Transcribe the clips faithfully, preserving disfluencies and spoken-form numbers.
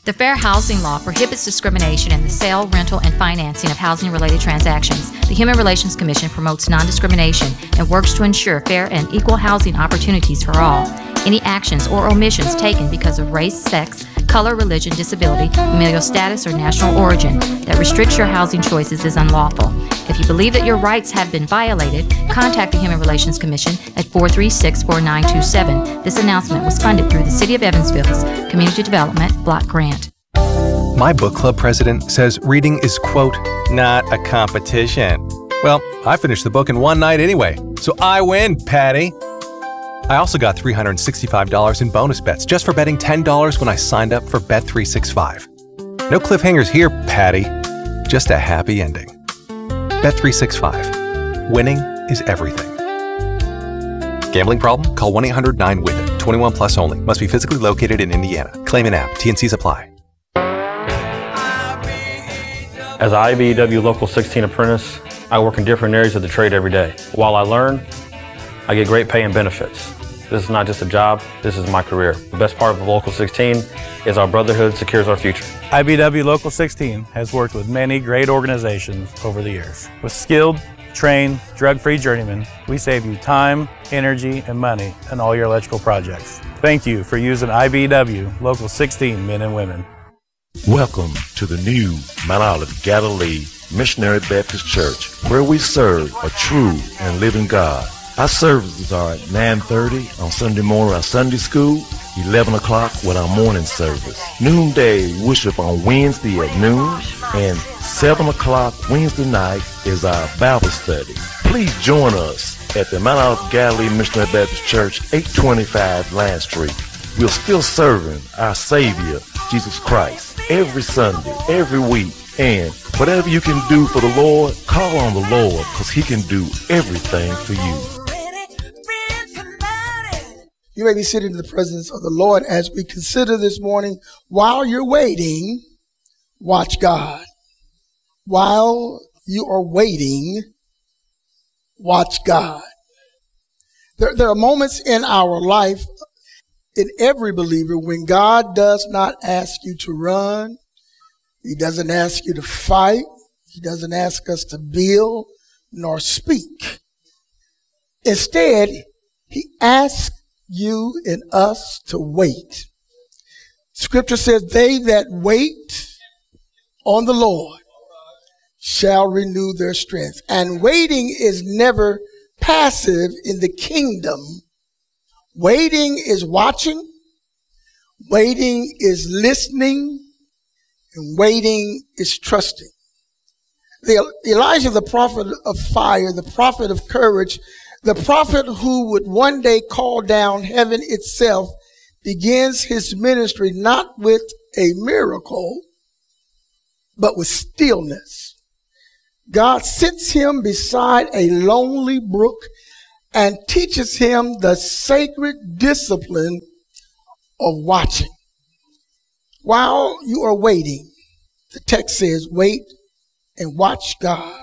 The Fair Housing Law prohibits discrimination in the sale, rental, and financing of housing-related transactions. The Human Relations Commission promotes non-discrimination and works to ensure fair and equal housing opportunities for all. Any actions or omissions taken because of race, sex, color, religion, disability, familial status, or national origin that restricts your housing choices is unlawful. If you believe that your rights have been violated, contact the Human Relations Commission at four three six, four nine two seven. This announcement was funded through the City of Evansville's Community Development Block Grant. My book club president says reading is, quote, not a competition. Well, I finished the book in one night anyway, so I win, Patty. I also got three hundred sixty-five dollars in bonus bets just for betting ten dollars when I signed up for Bet three sixty-five. No cliffhangers here, Patty. Just a happy ending. Bet three sixty-five. Winning is everything. Gambling problem? Call one eight hundred nine with it. twenty-one plus only. Must be physically located in Indiana. Claim an app. T and Cs apply. As an I B E W Local sixteen apprentice, I work in different areas of the trade every day. While I learn, I get great pay and benefits. This is not just a job, this is my career. The best part of Local sixteen is our brotherhood secures our future. I B E W Local sixteen has worked with many great organizations over the years. With skilled, trained, drug-free journeymen, we save you time, energy, and money in all your electrical projects. Thank you for using I B E W Local sixteen men and women. Welcome to the new Mount Olive Galilee Missionary Baptist Church, where we serve a true and living God. Our services are at nine thirty on Sunday morning, our Sunday school, eleven o'clock with our morning service, noonday worship on Wednesday at noon, and seven o'clock Wednesday night is our Bible study. Please join us at the Mount Olive Galilee Missionary Baptist Church, eight twenty-five Land Street. We're still serving our Savior, Jesus Christ, every Sunday, every week. And whatever you can do for the Lord, call on the Lord, because He can do everything for you. You may be seated in the presence of the Lord as we consider this morning, while you're waiting, watch God. While you are waiting, watch God. There, there are moments in our life, in every believer, when God does not ask you to run. He doesn't ask you to fight. He doesn't ask us to build nor speak. Instead, He asks you and us to wait. Scripture says, they that wait on the Lord shall renew their strength. And waiting is never passive in the kingdom. Waiting is watching. Waiting is listening. And waiting is trusting. The, Elijah, the prophet of fire, the prophet of courage, the prophet who would one day call down heaven itself, begins his ministry not with a miracle, but with stillness. God sits him beside a lonely brook and teaches him the sacred discipline of watching. While you are waiting, the text says, wait and watch God.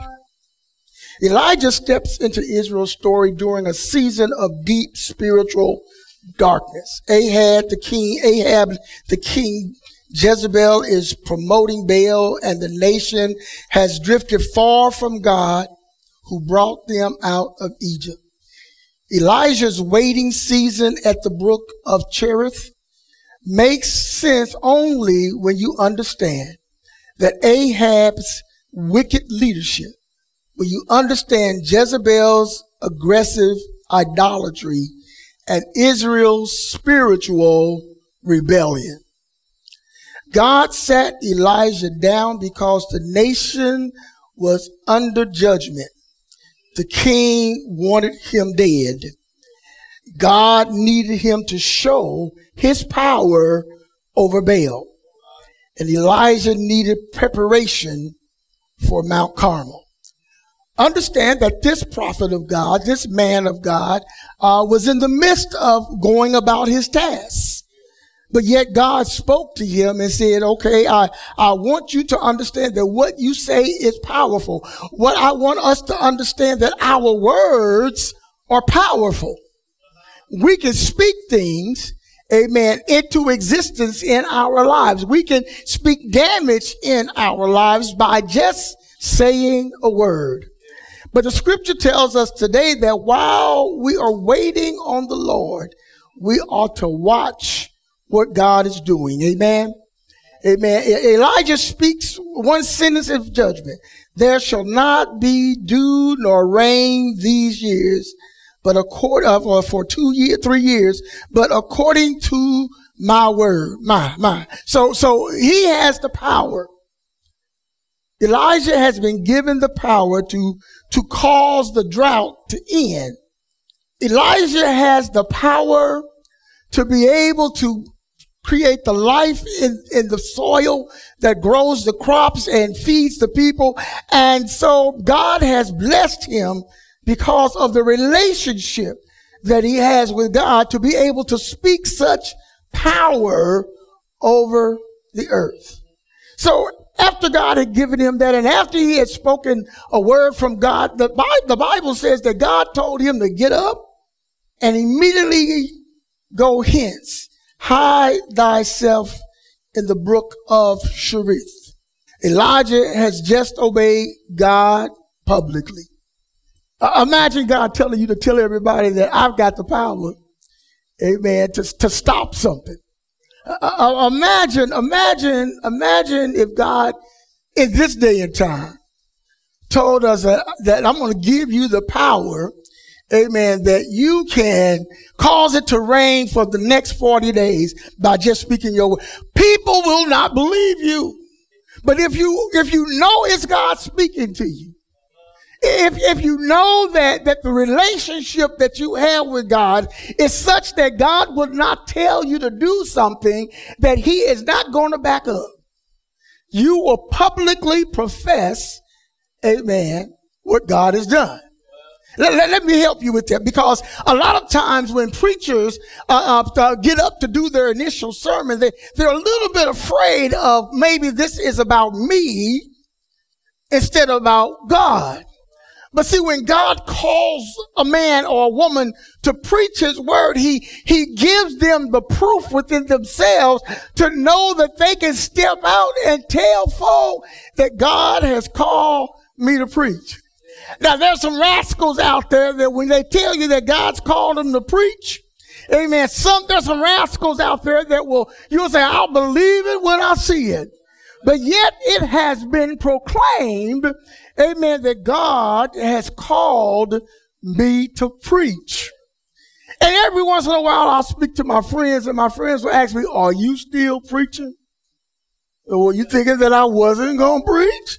Elijah steps into Israel's story during a season of deep spiritual darkness. Ahab, the king, Ahab, the king, Jezebel is promoting Baal, and the nation has drifted far from God, who brought them out of Egypt. Elijah's waiting season at the brook of Cherith makes sense only when you understand that Ahab's wicked leadership, when you understand Jezebel's aggressive idolatry and Israel's spiritual rebellion. God sat Elijah down because the nation was under judgment. The king wanted him dead. God needed him to show his power over Baal. And Elijah needed preparation for Mount Carmel. Understand that this prophet of God, this man of God, uh, was in the midst of going about his tasks. But yet God spoke to him and said, okay, I, I want you to understand that what you say is powerful. What I want us to understand that our words are powerful. We can speak things amen, into existence in our lives. We can speak damage in our lives by just saying a word. But the scripture tells us today that while we are waiting on the Lord, we ought to watch what God is doing. Amen. Amen. Elijah speaks one sentence of judgment. There shall not be dew nor rain these years, but according of or for two years, three years, but according to my word, my, my. So, so he has the power. Elijah has been given the power to, to cause the drought to end. Elijah has the power to be able to create the life in, in the soil that grows the crops and feeds the people. And so God has blessed him because of the relationship that he has with God to be able to speak such power over the earth. So after God had given him that, and after he had spoken a word from God, the Bible, the Bible says that God told him to get up and immediately go hence. Hide thyself in the brook of Cherith. Elijah has just obeyed God publicly. Uh, imagine God telling you to tell everybody that I've got the power, amen, to, to stop something. Uh, uh, imagine, imagine, imagine if God in this day and time told us that, that I'm going to give you the power, amen, that you can cause it to rain for the next forty days by just speaking your word. People will not believe you. But if you, if you know it's God speaking to you, if, if you know that, that the relationship that you have with God is such that God would not tell you to do something that he is not going to back up, you will publicly profess, amen, what God has done. Let, let, let me help you with that, because a lot of times when preachers uh, uh, get up to do their initial sermon, they, they're a little bit afraid of maybe this is about me instead of about God. But see, when God calls a man or a woman to preach his word, he, he gives them the proof within themselves to know that they can step out and tell folk that God has called me to preach. Now, there's some rascals out there that when they tell you that God's called them to preach, amen, some, there's some rascals out there that will, you'll say, I'll believe it when I see it. But yet it has been proclaimed, amen, that God has called me to preach. And every once in a while I'll speak to my friends and my friends will ask me, are you still preaching? Or were you thinking that I wasn't going to preach?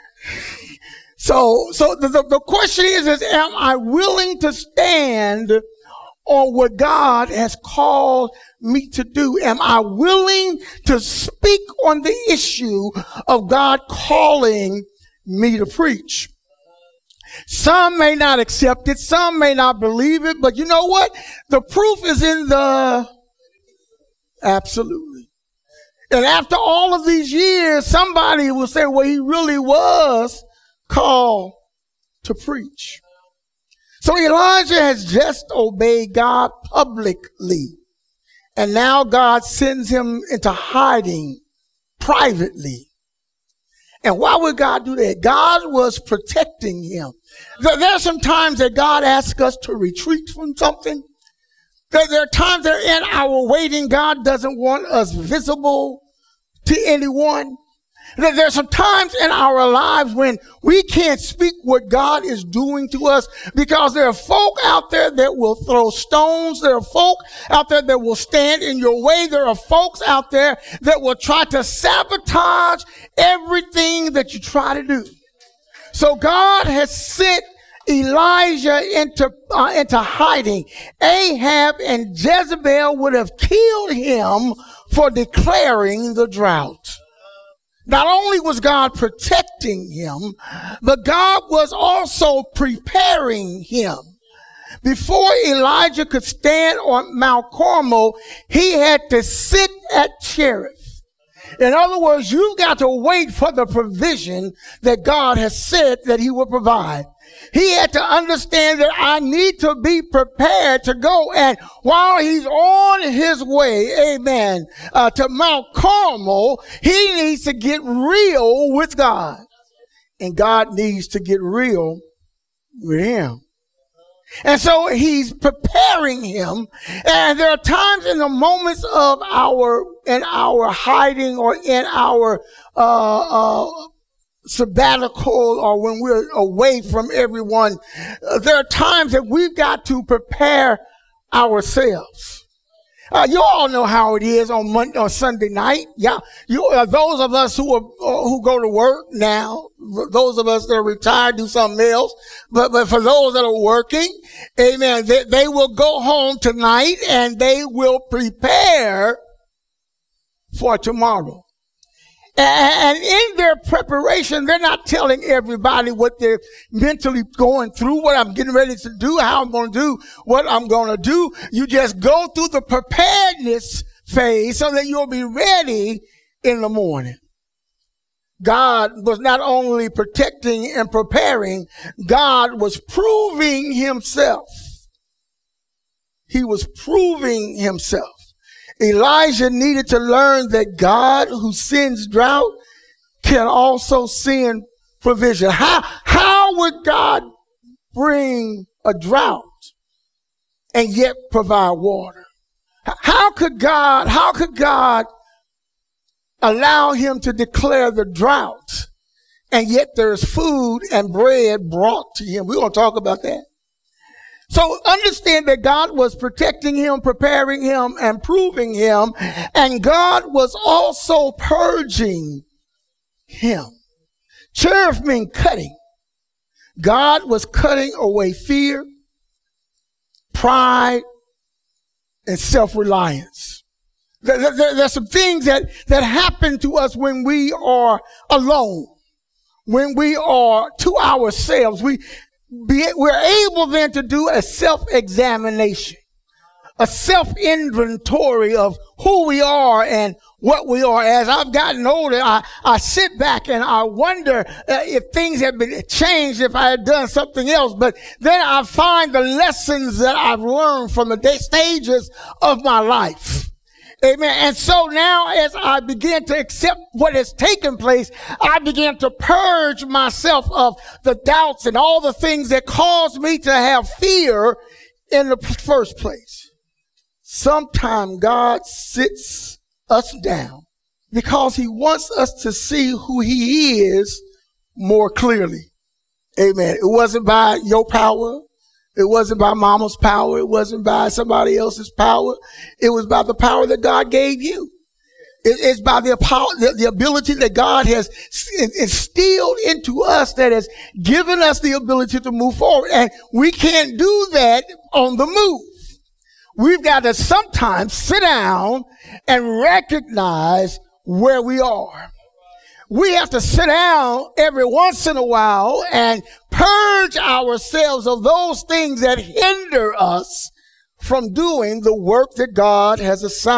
So, so the, the, the question is, is, am I willing to stand on what God has called me to do? Am I willing to speak on the issue of God calling me to preach? Some may not accept it. Some may not believe it. But you know what? The proof is in the absolutely. And after all of these years, somebody will say, well, he really was called to preach. So Elijah has just obeyed God publicly. And now God sends him into hiding privately. And why would God do that? God was protecting him. There are some times that God asks us to retreat from something. There are times that in our waiting, God doesn't want us visible to anyone. There are some times in our lives when we can't speak what God is doing to us because there are folk out there that will throw stones. There are folk out there that will stand in your way. There are folks out there that will try to sabotage everything that you try to do. So God has sent Elijah into, uh, into hiding. Ahab and Jezebel would have killed him for declaring the drought. Not only was God protecting him, but God was also preparing him. Before Elijah could stand on Mount Carmel, he had to sit at Cherith. In other words, you've got to wait for the provision that God has said that he will provide. He had to understand that I need to be prepared to go. And while he's on his way, amen, uh, to Mount Carmel, he needs to get real with God. And God needs to get real with him. And so he's preparing him. And there are times in the moments of our, in our hiding or in our, uh, uh, sabbatical or when we're away from everyone, uh, there are times that we've got to prepare ourselves. Uh, you all know how it is on Monday or Sunday night. Yeah, you uh, those of us who are uh, who go to work now, those of us that are retired do something else. But but for those that are working, amen, they, they will go home tonight and they will prepare for tomorrow. And in their preparation, they're not telling everybody what they're mentally going through, what I'm getting ready to do, how I'm going to do what I'm going to do. You just go through the preparedness phase so that you'll be ready in the morning. God was not only protecting and preparing, God was proving himself. He was proving himself. Elijah needed to learn that God who sends drought can also send provision. How, how would God bring a drought and yet provide water? How could God, how could God allow him to declare the drought and yet there's food and bread brought to him? We're going to talk about that. So understand that God was protecting him, preparing him, and proving him. And God was also purging him. Cherith means cutting. God was cutting away fear, pride, and self-reliance. There, there, there's some things that, that happen to us when we are alone, when we are to ourselves. We Be, we're able then to do a self-examination, a self-inventory of who we are and what we are. As I've gotten older, I, I sit back and I wonder uh, if things have been changed, if I had done something else. But then I find the lessons that I've learned from the day, stages of my life. Amen. And so now as I begin to accept what has taken place, I begin to purge myself of the doubts and all the things that caused me to have fear in the first place. Sometimes God sits us down because he wants us to see who he is more clearly. Amen. It wasn't by your power. It wasn't by mama's power. It wasn't by somebody else's power. It was by the power that God gave you. It, it's by the power, the, the ability that God has instilled into us that has given us the ability to move forward. And we can't do that on the move. We've got to sometimes sit down and recognize where we are. We have to sit down every once in a while and purge ourselves of those things that hinder us from doing the work that God has assigned.